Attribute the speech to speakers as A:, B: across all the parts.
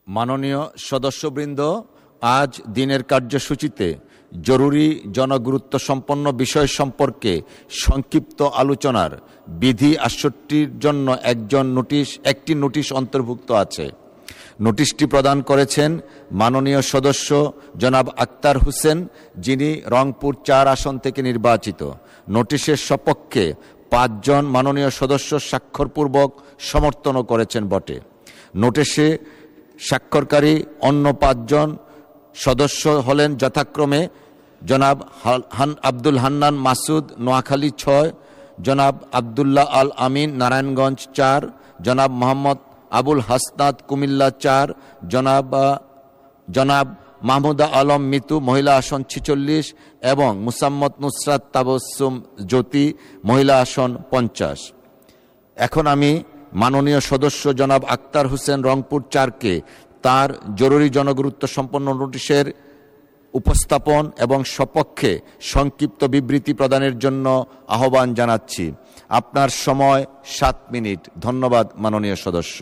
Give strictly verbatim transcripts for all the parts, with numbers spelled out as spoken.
A: মাননীয় সদস্যবৃন্দ, আজ দিনের কার্যসূচিতে জরুরি জনগুরুত্ব সম্পন্ন বিষয় সম্পর্কে সংক্ষিপ্ত আলোচনার বিধি আটষট্টির জন্য একজন নোটিশ একটি নোটিশ অন্তর্ভুক্ত আছে। নোটিশটি প্রদান করেছেন মাননীয় সদস্য জনাব আক্তার হোসেন, যিনি রংপুর চার আসন থেকে নির্বাচিত। নোটিশের সপক্ষে পাঁচজন মাননীয় সদস্য স্বাক্ষরপূর্বক সমর্থনও করেছেন বটে। নোটিশে স্বাক্ষরকারী অন্য পাঁচজন সদস্য হলেন যথাক্রমে জনাব হান আব্দুল হান্নান মাসুদ নোয়াখালী ছয়, জনাব আবদুল্লাহ আল আমিন নারায়ণগঞ্জ চার, জনাব মোহাম্মদ আবুল হাসনাত কুমিল্লা চার, জনাব জনাব মাহমুদা আলম মিতু মহিলা আসন ছিচল্লিশ এবং মুসাম্মদ নুসরাত তাবসুম জ্যোতি মহিলা আসন পঞ্চাশ। এখন আমি মাননীয় সদস্য জনাব আক্তার হোসেন রংপুর চারকে তার জরুরি জনগুরুত্ব সম্পন্ন নোটিশের উপস্থাপন এবং সপক্ষে সংক্ষিপ্ত বিবৃতি প্রদানের জন্য আহ্বান জানাচ্ছি। আপনার সময় সাত মিনিট। ধন্যবাদ মাননীয় সদস্য।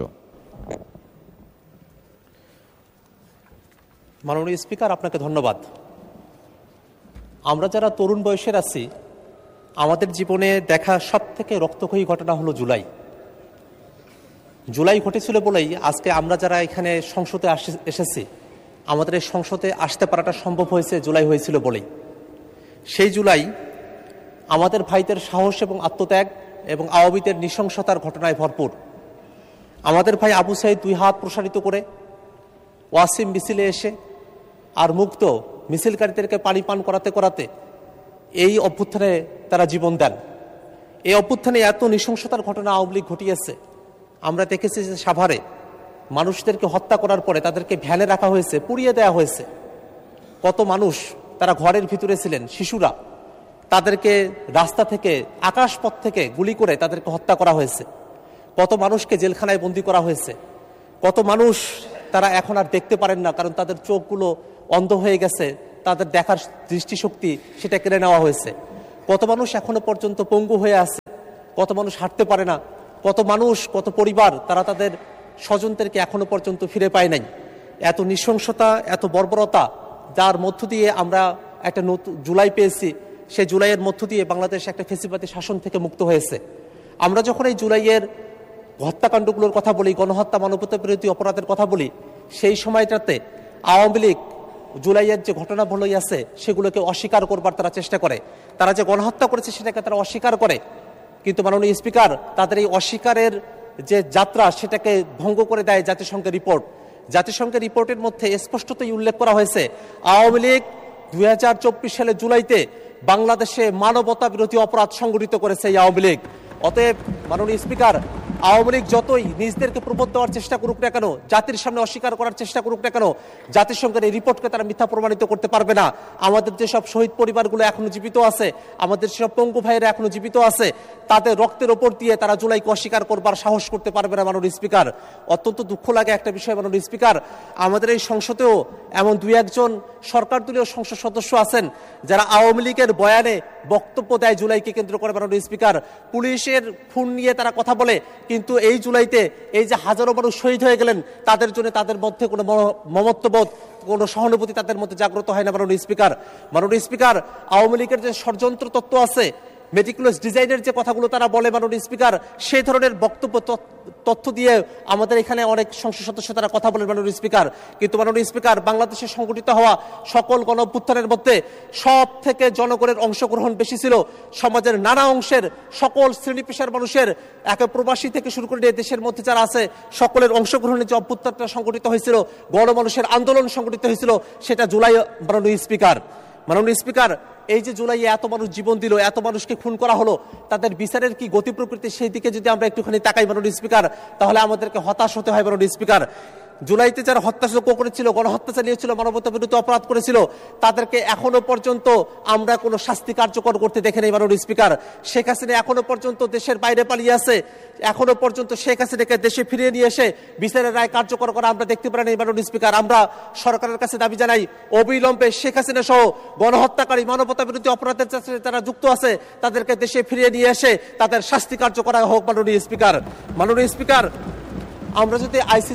B: মাননীয় স্পিকার, আপনাকে ধন্যবাদ। আমরা যারা তরুণ বয়সের আছি, আমাদের জীবনে দেখা সব থেকে রক্তক্ষয়ী ঘটনা হলো জুলাই। জুলাই ঘটেছিল বলেই আজকে আমরা যারা এখানে সংসদে এসেছি, আমাদের এই সংসদে আসতে পারাটা সম্ভব হয়েছে জুলাই হয়েছিল বলেই। সেই জুলাই আমাদের ভাইদের সাহস এবং আত্মত্যাগ এবং আওয়ামীদের নৃশংসতার ঘটনায় ভরপুর। আমাদের ভাই আবু সাইদ দুই হাত প্রসারিত করে ওয়াসিম মিছিলে এসে আর মুক্ত মিছিলকারীদেরকে পানি পান করাতে করাতে এই অভ্যুত্থানে তারা জীবন দেন। এই অভ্যুত্থানে এত নৃশংসতার ঘটনা আওয়ামী লীগ ঘটিয়েছে। আমরা দেখেছি যে সাভারে মানুষদেরকে হত্যা করার পরে তাদেরকে ভ্যানে রাখা হয়েছে, পুড়িয়ে দেওয়া হয়েছে। কত মানুষ তারা ঘরের ভিতরে ছিলেন, শিশুরা, তাদেরকে রাস্তা থেকে আকাশপথ থেকে গুলি করে তাদেরকে হত্যা করা হয়েছে। কত মানুষকে জেলখানায় বন্দী করা হয়েছে। কত মানুষ তারা এখন আর দেখতে পারেন না, কারণ তাদের চোখগুলো অন্ধ হয়ে গেছে, তাদের দেখার দৃষ্টিশক্তি সেটা কেড়ে নেওয়া হয়েছে। কত মানুষ এখনো পর্যন্ত পঙ্গু হয়ে আছে, কত মানুষ হাঁটতে পারে না, কত মানুষ, কত পরিবার তারা তাদের স্বজনদেরকে এখনো পর্যন্ত ফিরে পায় নাই। এত নৃশংসতা, এত বর্বরতা, যার মধ্য দিয়ে আমরা একটা নতুন জুলাই পেয়েছি, সেই জুলাইয়ের মধ্য দিয়ে বাংলাদেশ একটা ফেসিবাদী শাসন থেকে মুক্ত হয়েছে। আমরা যখন এই জুলাইয়ের হত্যাকাণ্ডগুলোর কথা বলি, গণহত্যা, মানবতা বিরোধী অপরাধের কথা বলি, সেই সময়টাতে আওয়ামী লীগ জুলাইয়ের যে ঘটনাবলী আছে সেগুলোকে অস্বীকার করবার তারা চেষ্টা করে। তারা যে গণহত্যা করেছে সেটাকে তারা অস্বীকার করে। কিন্তু মাননীয় স্পিকার, তাদের এই অস্বীকারের যে যাত্রা সেটাকে ভঙ্গ করে দেয় জাতিসংঘের রিপোর্ট। জাতিসংঘের রিপোর্টের মধ্যে স্পষ্টতই উল্লেখ করা হয়েছে আওয়ামী লীগ দুই হাজার চব্বিশ সালে জুলাইতে বাংলাদেশে মানবতা বিরোধী অপরাধ সংগঠিত করেছে এই আওয়ামী লীগ। অতএব মাননীয় স্পিকার, আওয়ামী লীগ যতই নিজদেরকে প্রবোধ দেওয়ার চেষ্টা করুক না কেন, জাতির সামনে অস্বীকার করার চেষ্টা করুক না কেন, জাতিসংঘের এই রিপোর্টকে তারা মিথ্যা প্রমাণিত করতে পারবে না। আমাদের যেসব শহীদ পরিবারগুলো এখনো জীবিত আছে, আমাদের যেসব পঙ্গু ভাইয়েরা এখনো জীবিত আছে, তাদের রক্তের ওপর দিয়ে তারা জুলাইকে অস্বীকার করবার সাহস করতে পারবে না। মাননীয় স্পিকার, অত্যন্ত দুঃখ লাগে একটা বিষয় মাননীয় স্পিকার, আমাদের এই সংসদেও এমন দুই একজন সরকার দলীয় সংসদ সদস্য আছেন যারা আওয়ামী লীগের বয়ানে বক্তব্য দেয় জুলাইকে কেন্দ্র করে। মাননীয় স্পিকার, পুলিশের খুন নিয়ে তারা কথা বলে, কিন্তু এই জুলাইতে এই যে হাজারো মানুষ শহীদ হয়ে গেলেন, তাদের জন্য তাদের মধ্যে কোনো মমত্ববোধ, কোনো সহানুভূতি তাদের মধ্যে জাগ্রত হয় না। মাননীয় স্পিকার, মাননীয় স্পিকার, আওয়ামী লীগের যে ষড়যন্ত্র তত্ত্ব আছে, মেটিকুলাস ডিজাইনের যে কথাগুলো তারা বলে মাননীয় স্পিকার, সেই ধরনের বক্তব্য তথ্য দিয়ে আমাদের এখানে অনেক সংসদ সদস্য তারা কথা বলেন মাননীয় স্পিকার। কিন্তু মাননীয় স্পিকার, বাংলাদেশে সংগঠিত হওয়া সকল গণঅভ্যুত্থানের মধ্যে সব থেকে জনগণের অংশগ্রহণ বেশি ছিল। সমাজের নানা অংশের সকল শ্রেণী পেশার মানুষের, একে প্রবাসী থেকে শুরু করে দেশের মধ্যে যারা আছে, সকলের অংশগ্রহণে যে অভ্যুত্থানটা সংগঠিত হয়েছিল, গণমানুষের আন্দোলন সংগঠিত হয়েছিল, সেটা জুলাই। মাননীয় স্পিকার, মাননীয় স্পিকার, এই যে জুলাইয়ে এত মানুষ জীবন দিল, এত মানুষকে খুন করা হলো, তাদের বিচারের কি গতি প্রকৃতি, সেই দিকে যদি আমরা একটুখানি তাকাই মাননীয় স্পিকার, তাহলে আমাদেরকে হতাশ হতে হয়। মাননীয় স্পিকার, জুলাইতে যারা হত্যাযজ্ঞ করেছিল, গণহত্যা চালিয়েছিল, মানবতা বিরোধী অপরাধ করেছিল, তাদেরকে এখনো পর্যন্ত আমরা কোনো শাস্তি কার্যকর করতে দেখে নেই। মাননীয় স্পিকার, শেখ হাসিনা এখনো পর্যন্ত দেশের বাইরে পালিয়ে আছে, এখনো পর্যন্ত শেখ হাসিনাকে দেশে ফিরিয়ে নিয়ে এসে বিচারের রায় কার্যকর করা আমরা দেখতে পারি নাই। মাননীয় স্পিকার, আমরা সরকারের কাছে দাবি জানাই, অবিলম্বে শেখ হাসিনা সহ গণহত্যাকারী, মানবতা বিরোধী অপরাধের সাথে যারা যুক্ত আছে তাদেরকে দেশে ফিরিয়ে নিয়ে এসে তাদের শাস্তি কার্যকর হোক। মাননীয় স্পিকার, মাননীয় স্পিকার, আমরা যদি আইসিটি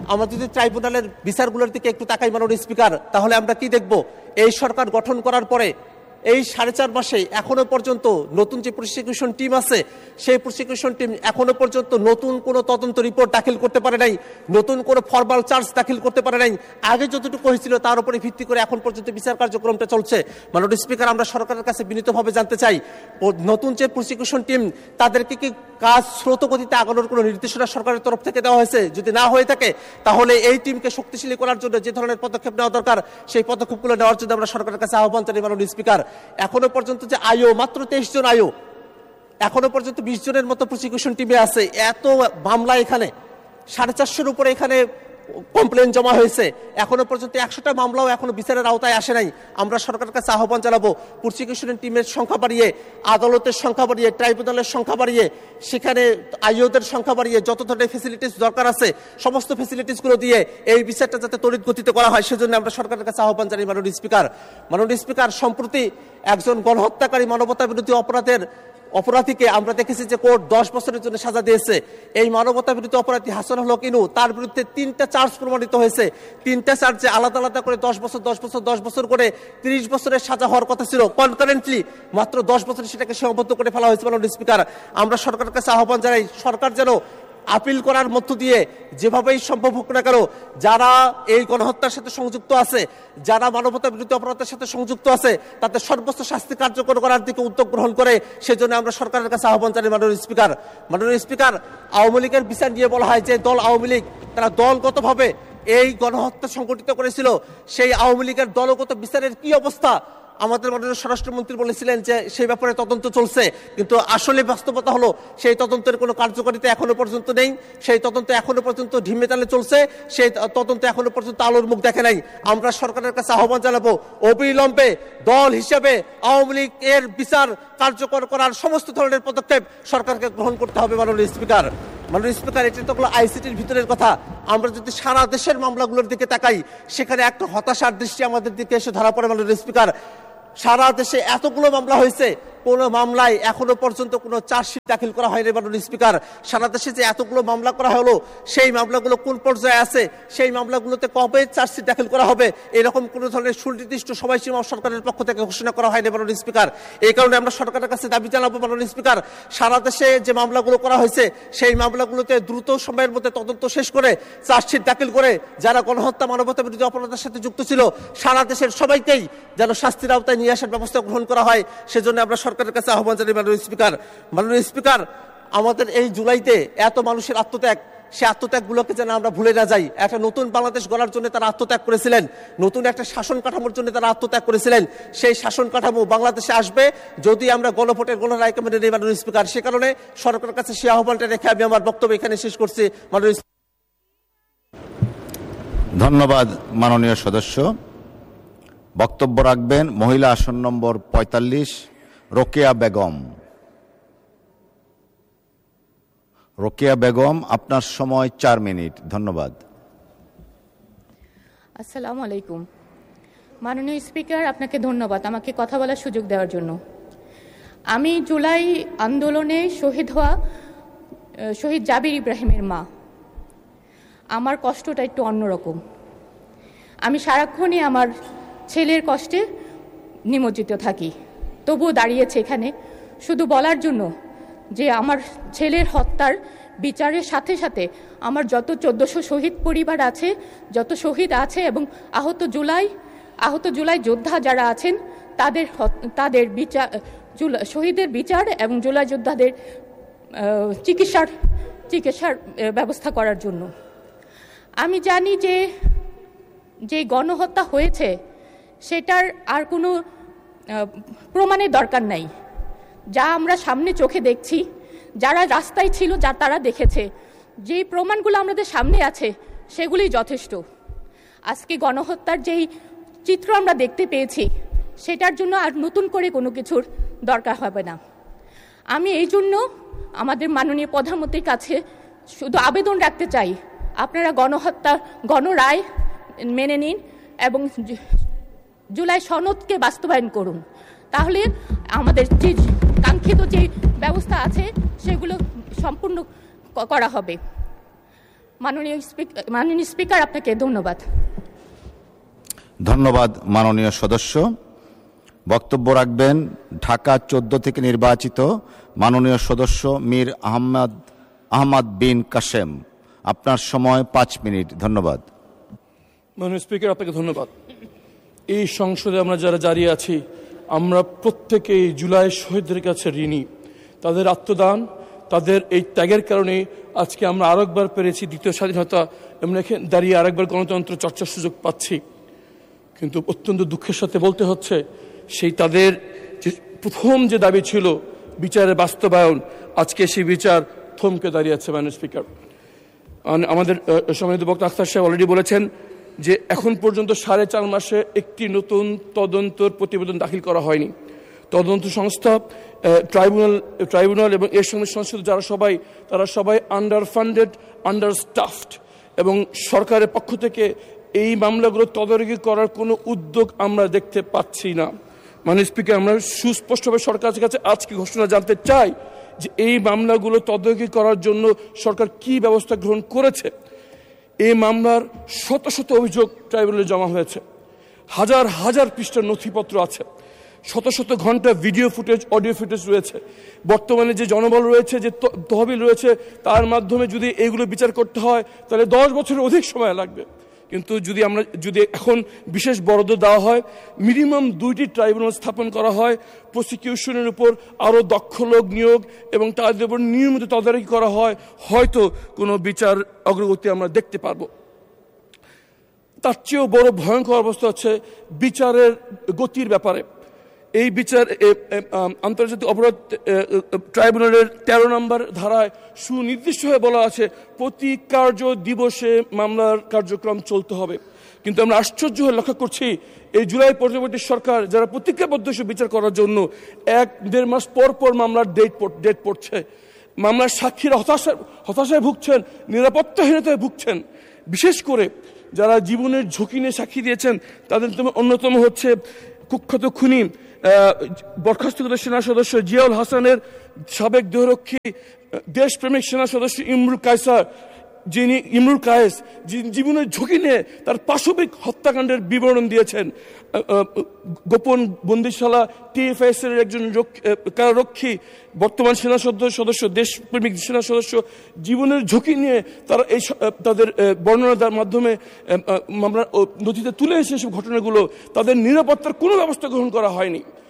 B: আমরা যদি ট্রাইব্যুনালের বিচারগুলোর দিকে একটু তাকাই মাননীয় স্পিকার, তাহলে আমরা কি দেখব? এই সরকার গঠন করার পরে এই সাড়ে চার মাসে এখনো পর্যন্ত নতুন যে প্রসিকিউশন টিম আছে, সেই প্রসিকিউশন টিম এখনো পর্যন্ত নতুন কোনো তদন্ত রিপোর্ট দাখিল করতে পারে নাই, নতুন কোনো ফরমাল চার্জ দাখিল করতে পারে নাই। আগে যতটুকু হয়েছিল তার উপরে ভিত্তি করে এখন পর্যন্ত বিচার কার্যক্রমটা চলছে। মাননীয় স্পিকার, আমরা সরকারের কাছে বিনীতভাবে জানতে চাই, নতুন যে প্রসিকিউশন টিম তাদেরকে কি কাজ স্রোত গতিতে আগানোর কোনো নির্দেশনা সরকারের তরফ থেকে দেওয়া হয়েছে? যদি না হয়ে থাকে তাহলে এই টিমকে শক্তিশালী করার জন্য যে ধরনের পদক্ষেপ নেওয়া দরকার সেই পদক্ষেপগুলো নেওয়ার জন্য আমরা সরকারের কাছে আহ্বান জানাই। মাননীয় স্পিকার, এখনো পর্যন্ত যে আয়ো মাত্র তেইশ জন আয়ো, এখনো পর্যন্ত বিশ জনের মতো প্রসিকিউশন টিমে আছে। এত মামলা এখানে সাড়ে চারশোর উপরে এখানে কমপ্লেন জমা হয়েছে, এখনো পর্যন্ত একশোটা মামলাও এখনো বিচারের আওতায় আসে নাই। আমরা সরকারের কাছে আহ্বান জানাবো, প্রসিকিউশনের টিমের সংখ্যা বাড়িয়ে, আদালতের সংখ্যা বাড়িয়ে, ট্রাইব্যুনালের সংখ্যা বাড়িয়ে, সেখানে আইওদের সংখ্যা বাড়িয়ে যত ধরনের ফেসিলিটিস দরকার আছে সমস্ত ফেসিলিটিসগুলো দিয়ে এই বিচারটা যাতে তড়িৎ গতিতে করা হয়, সেজন্য আমরা সরকারের কাছে আহ্বান জানাই। মাননীয় স্পিকার, মাননীয় স্পিকার, সম্প্রতি একজন গণহত্যাকারী মানবতা বিরোধী অপরাধের অপরাধীকে আমরা দেখেছি যে কোর্ট দশ বছরের জন্য সাজা দিয়েছে। এই মানবতা বিরোধী অপরাধী হাসানুল হক ইনু, তার বিরুদ্ধে তিনটা চার্জ প্রমাণিত হয়েছে। তিনটা চার্জে আলাদা আলাদা করে দশ বছর দশ বছর দশ বছর করে তিরিশ বছরের সাজা হওয়ার কথা ছিল, কনকারেন্টলি মাত্র দশ বছরে সেটাকে সীমাবদ্ধ করে ফেলা হয়েছে। মাননীয় স্পিকার, আমরা সরকারের কাছে আহ্বান জানাই, সরকার যেন আপিল করার মধ্য দিয়ে যেভাবেই সম্ভব হোক না কেন, যারা এই গণহত্যার সাথে সংযুক্ত আছে, যারা মানবতা বিরোধী অপরাধের সাথে সংযুক্ত আছে, তাদের সর্বোচ্চ শাস্তি কার্যকর করার দিকে উদ্যোগ গ্রহণ করে, সেজন্য আমরা সরকারের কাছে আহ্বান জানাই। মাননীয় স্পিকার, মাননীয় স্পিকার, আওয়ামী লীগের বিচার নিয়ে বলা হয় যে দল আওয়ামী লীগ তারা দলগতভাবে এই গণহত্যা সংগঠিত করেছিল, সেই আওয়ামী লীগের দলগত বিচারের কি অবস্থা? আমাদের মাননীয় স্বরাষ্ট্রমন্ত্রী বলেছিলেন যে সেই ব্যাপারে তদন্ত চলছে, কিন্তু আসলে বাস্তবতা হলো সেই তদন্তের কোনো কার্যকারিতা এখনো পর্যন্ত নেই। সেই তদন্ত এখনো পর্যন্ত ঢিমে তালে চলছে, সেই তদন্ত এখনো পর্যন্ত আলোর মুখ দেখে নাই। আমরা সরকারের কাছে আহ্বান জানাবো, অবিলম্বে দল হিসেবে আওয়ামী লীগ এর বিচার কার্যকর করার সমস্ত ধরনের পদক্ষেপ সরকারকে গ্রহণ করতে হবে। মাননীয় স্পিকার, মাননীয় স্পিকার, এটা তো হলো আইসিটির ভিতরের কথা। আমরা যদি সারা দেশের মামলাগুলোর দিকে তাকাই, সেখানে একটা হতাশার দৃষ্টি আমাদের দিকে এসে ধরা পড়ে। মাননীয় স্পিকার, সারা দেশে এতগুলো মামলা হয়েছে, কোন মামলায় এখনো পর্যন্ত কোনো চার্জশিট দাখিল করা হয়নি। মাননীয় স্পিকার, সারা দেশে যে এতগুলো মামলা করা হলো, সেই মামলাগুলো কোন পর্যায়ে আছে, সেই মামলাগুলোতে কবে চার্জশিট দাখিল করা হবে, এরকম কোনো ধরনের সুনির্দিষ্ট সময়সীমা সরকারের পক্ষ থেকে ঘোষণা করা হয়নি। মাননীয় স্পিকার, এই কারণে আমরা সরকারের কাছে দাবি জানাবো, মাননীয় স্পিকার, সারা দেশে যে মামলাগুলো করা হয়েছে সেই মামলাগুলোতে দ্রুত সময়ের মধ্যে তদন্ত শেষ করে চার্জশিট দাখিল করে যারা গণহত্যা মানবতা বিরোধী অপরাধের সাথে যুক্ত ছিল সারা দেশের সবাইকেই যেন শাস্তির আওতায় নিয়ে আসার ব্যবস্থা গ্রহণ করা হয়, সেজন্য আমরা সরকারের কাছে আহ্বান জানাই। মাননীয় স্পিকার, মাননীয় স্পিকার, আমাদের এই জুলাইতে এত মানুষের আত্মত্যাগ, সে আত্মত্যাগগুলোকে যেন আমরা ভুলে না যাই। একটা নতুন বাংলাদেশ গড়ার জন্য তারা আত্মত্যাগ করেছিলেন, নতুন একটা শাসন কাঠামোর জন্য তারা আত্মত্যাগ করেছিলেন। সেই শাসন কাঠামো বাংলাদেশে আসবে যদি আমরা গণভোটের গণরায়কে মেনে নিই। মাননীয় স্পিকার, সে কারণে সরকারের কাছে সেই আহ্বানটা রেখে আমি আমার বক্তব্য এখানে শেষ করছি। মাননীয়
A: ধন্যবাদ। মাননীয় সদস্য, বক্তব্য রাখবেন মহিলা আসন নম্বর পঁয়তাল্লিশ রোকেয়া বেগম। রোকেয়া বেগম, আপনার সময় চার মিনিট। ধন্যবাদ।
C: আসসালামু আলাইকুম। মাননীয় স্পিকার, আপনাকে ধন্যবাদ আমাকে কথা বলার সুযোগ দেওয়ার জন্য। আমি জুলাই আন্দোলনে শহীদ হওয়া শহীদ জাবির ইব্রাহিমের মা। আমার কষ্টটা একটু অন্যরকম। আমি সারাক্ষণই আমার ছেলের কষ্টে নিমজ্জিত থাকি, তবুও দাঁড়িয়েছে এখানে শুধু বলার জন্য যে আমার ছেলের হত্যার বিচারের সাথে সাথে আমার যত চোদ্দশো শহীদ পরিবার আছে, যত শহীদ আছে এবং আহত জুলাই আহত জুলাই যোদ্ধা যারা আছেন তাদের তাদের বিচার, শহীদের বিচার এবং জুলাই যোদ্ধাদের চিকিৎসার চিকিৎসার ব্যবস্থা করার জন্য। আমি জানি যে যে গণহত্যা হয়েছে সেটার আর কোনো প্রমাণের দরকার নাই। যা আমরা সামনে চোখে দেখছি, যারা রাস্তায় ছিল যা তারা দেখেছে, যেই প্রমাণগুলো আমাদের সামনে আছে সেগুলি যথেষ্ট। আজকে গণহত্যার যেই চিত্র আমরা দেখতে পেয়েছি সেটার জন্য আর নতুন করে কোনো কিছুর দরকার হবে না। আমি এই জন্য আমাদের মাননীয় প্রধানমন্ত্রীর কাছে শুধু আবেদন রাখতে চাই, আপনারা গণহত্যা গণরায় মেনে নিন এবং জুলাই সনদকে বাস্তবায়ন করুন, তাহলে আমাদের যে কাঙ্ক্ষিত যে ব্যবস্থা আছে সেগুলো সম্পূর্ণ করা হবে। মাননীয় স্পিকার মাননীয় স্পিকার আপনাকে ধন্যবাদ।
A: ধন্যবাদ মাননীয় সদস্য। বক্তব্য রাখবেন ঢাকা চোদ্দ থেকে নির্বাচিত মাননীয় সদস্য মীর আহমদ আহমদ বিন কাসেম। আপনার সময় পাঁচ মিনিট। ধন্যবাদ।
D: মাননীয় স্পিকার, আপনাকে ধন্যবাদ। এই সংসদে আমরা যারা দাঁড়িয়ে আছি, আমরা প্রত্যেকেই জুলাই শহীদদের কাছে ঋণী। তাদের আত্মদান, তাদের এই ত্যাগের কারণে আজকে আমরা আরেকবার পেরেছি দ্বিতীয় স্বাধীনতা, আমরা এখানে দাঁড়িয়ে আরেকবার গণতন্ত্র চর্চার সুযোগ পাচ্ছি। কিন্তু অত্যন্ত দুঃখের সাথে বলতে হচ্ছে, সেই তাদের যে প্রথম যে দাবি ছিল বিচারের বাস্তবায়ন, আজকে সেই বিচার থমকে দাঁড়িয়েছে। মাননীয় স্পিকার, আমাদের সম্মানিত বক্তা আখতার সাহেব অলরেডি বলেছেন যে এখন পর্যন্ত সাড়ে চার মাসে একটি নতুন তদন্তর প্রতিবেদন দাখিল করা হয়নি। তদন্ত সংস্থা, ট্রাইব্যুনাল ট্রাইব্যুনাল এবং এর সঙ্গে সংশ্লিষ্ট যারা সবাই, তারা সবাই আন্ডার ফান্ডেড, আন্ডার স্টাফড, এবং সরকারের পক্ষ থেকে এই মামলাগুলো তদারকি করার কোনো উদ্যোগ আমরা দেখতে পাচ্ছি না। মাননীয় স্পিকার, আমরা সুস্পষ্টভাবে সরকারের কাছে আজকে ঘোষণা জানতে চাই যে এই মামলাগুলো তদারকি করার জন্য সরকার কি ব্যবস্থা গ্রহণ করেছে। এই মামলার শত শত অভিযোগ ট্রাইব্যুনালে জমা হয়েছে, হাজার হাজার পৃষ্ঠার নথিপত্র আছে, শত শত ঘন্টা ভিডিও ফুটেজ, অডিও ফুটেজ রয়েছে। বর্তমানে যে জনবল রয়েছে, যে তহবিল রয়েছে, তার মাধ্যমে যদি এগুলো বিচার করতে হয় তাহলে দশ বছরের অধিক সময় লাগবে। কিন্তু যদি আমরা যদি এখন বিশেষ বরাদ্দ দেওয়া হয়, মিনিমাম দুইটি ট্রাইব্যুনাল স্থাপন করা হয়, প্রসিকিউশনের উপর আরও দক্ষ লোক নিয়োগ এবং তাদের উপর নিয়মিত তদারকি করা হয়, হয়তো কোনো বিচার অগ্রগতি আমরা দেখতে পারব। তার চেয়েও বড় ভয়ঙ্কর অবস্থা হচ্ছে বিচারের গতির ব্যাপারে। এই বিচার আন্তর্জাতিক অপরাধ ট্রাইব্যুনালের তেরো নম্বর ধারায় সুনির্দিষ্ট হয়ে বলা আছে প্রতি কার্য দিবসে মামলার কার্যক্রম চলতে হবে। কিন্তু আমরা আশ্চর্য হয়ে লক্ষ্য করছি, এই জুলাই পরবর্তী সরকার যারা প্রতিজ্ঞাবদ্ধ বিচার করার জন্য এক দেড় মাস পর পর মামলার ডেট ডেট পড়ছে। মামলার সাক্ষীরা হতাশায় হতাশায় ভুগছেন, নিরাপত্তাহীনতায় ভুগছেন। বিশেষ করে যারা জীবনের ঝুঁকি নিয়ে সাক্ষী দিয়েছেন, তাদের অন্যতম হচ্ছে কুখ্যাত খুনি বরখাস্তকৃত সেনা সদস্য জিয়াউল হাসানের সাবেক দেহরক্ষী দেশপ্রেমিক সেনা সদস্য ইমরুল কায়সার, যিনি ইমরুল কায়েস জীবনের ঝুঁকি নিয়ে তার পাশবিক হত্যাকাণ্ডের বিবরণ দিয়েছেন। গোপন বন্দিশালা টিএফএস এর একজন কারারক্ষী, বর্তমান সেনা সদস্য, দেশপ্রেমিক সেনা সদস্য জীবনের ঝুঁকি নিয়ে তারা এই তাদের বর্ণনার মাধ্যমে মামলার নথিতে তুলে এসে এসব ঘটনাগুলো, তাদের নিরাপত্তার কোনো ব্যবস্থা গ্রহণ করা হয়নি।